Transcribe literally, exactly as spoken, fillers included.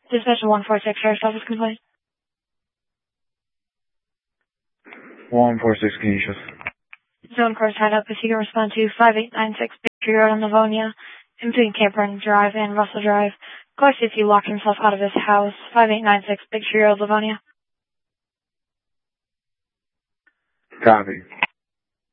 Dispatch one four six, Sheriff's Office complaint. one four six, can you shift? Zone course tied up. If you can respond to five eight nine six Victory Road on Livonia, in between Camp Run Drive and Russell Drive. Call if he locked himself out of his house. five eight nine six Victory Road, Livonia. Copy.